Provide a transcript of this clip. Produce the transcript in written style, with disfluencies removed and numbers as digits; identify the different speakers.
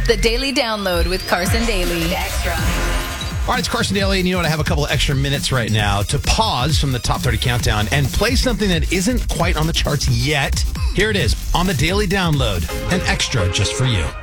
Speaker 1: The Daily Download with Carson Daly. Extra.
Speaker 2: All right, it's Carson Daly, and you know what? I have a couple of extra minutes right now to pause from the Top 30 Countdown and play something that isn't quite on the charts yet. Here it is on the Daily Download, an extra just for you.